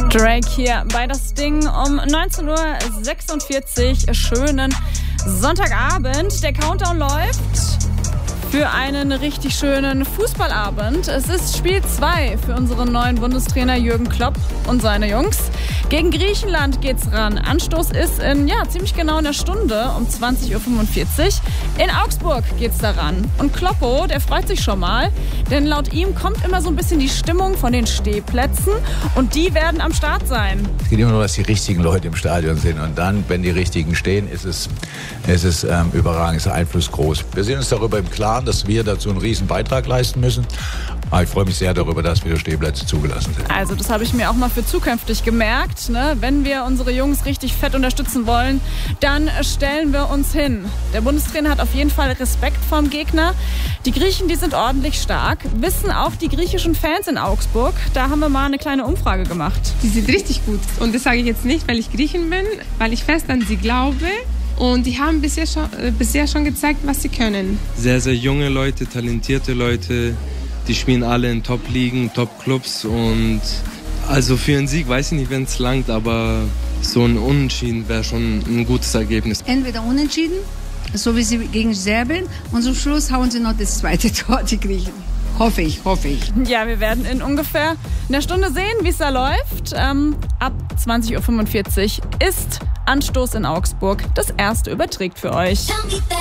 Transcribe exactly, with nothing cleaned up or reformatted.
Drake hier bei Das Ding um neunzehn Uhr sechsundvierzig. Schönen Sonntagabend. Der Countdown läuft für einen richtig schönen Fußballabend. Es ist Spiel zwei für unseren neuen Bundestrainer Jürgen Klopp und seine Jungs. Gegen Griechenland geht's ran. Anstoß ist in, ja, ziemlich genau einer Stunde um zwanzig Uhr fünfundvierzig. In Augsburg geht's daran. Und Kloppo, der freut sich schon mal, denn laut ihm kommt immer so ein bisschen die Stimmung von den Stehplätzen und die werden am Start sein. Es geht immer nur, dass die richtigen Leute im Stadion sind und dann, wenn die richtigen stehen, ist es, ist es ähm, überragend, ist der Einfluss groß. Wir sind uns darüber im Klaren, dass wir dazu einen riesen Beitrag leisten müssen. Aber ich freue mich sehr darüber, dass wieder Stehplätze zugelassen sind. Also das habe ich mir auch mal für zukünftig gemerkt. Ne? Wenn wir unsere Jungs richtig fett unterstützen wollen, dann stellen wir uns hin. Der Bundestrainer hat auf jeden Fall Respekt vorm Gegner. Die Griechen, die sind ordentlich stark. Wissen auch die griechischen Fans in Augsburg. Da haben wir mal eine kleine Umfrage gemacht. Die sind richtig gut. Und das sage ich jetzt nicht, weil ich Griechin bin, weil ich fest an sie glaube. Und die haben bisher schon, äh, bisher schon gezeigt, was sie können. Sehr, sehr junge Leute, talentierte Leute. Die spielen alle in Top-Ligen, Top-Clubs. Und also für einen Sieg weiß ich nicht, wenn es langt, aber so ein Unentschieden wäre schon ein gutes Ergebnis. Entweder Unentschieden, so wie sie gegen Serbien. Und zum Schluss hauen sie noch das zweite Tor, die Griechen. Hoffe ich, hoffe ich. Ja, wir werden in ungefähr einer Stunde sehen, wie es da läuft. Ähm, ab zwanzig Uhr fünfundvierzig ist Anstoß in Augsburg. Das erste überträgt für euch.